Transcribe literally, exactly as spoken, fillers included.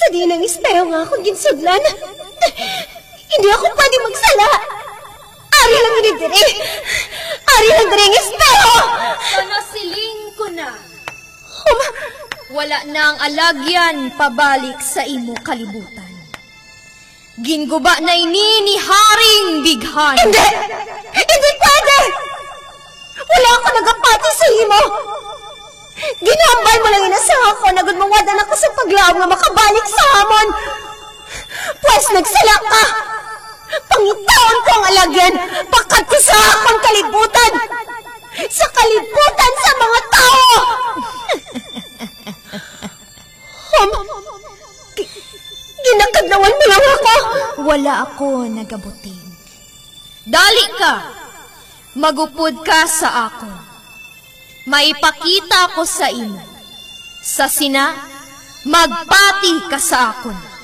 Sa di ng espeyo nga akong ginsudlan. Hindi ako pwede magsala. Ari lang yun dire. Ari lang dire ang espeyo. Kanasiling ko na. Um, Wala na ang alagyan pabalik sa imo kalibutan. Ginguba na ini ni Haring Bighan. Hindi! Hindi pwede! Wala ako nagapati sa imo. Ginambal mo lang inasaha ko na gud mawada na ko sa paglaom nga makabalik sa hamon. Pues nagsala ka. Pangitaon ko ang alagyan pakat ko sa akong kalibutan. Sa kalibutan sa mga tao. Um, ginakadlawan mo lang ako. Wala ako nagabuting. Dali ka. Magupod ka sa ako. Maipakita ko sa imo. Sa sina, magpati ka sa akon.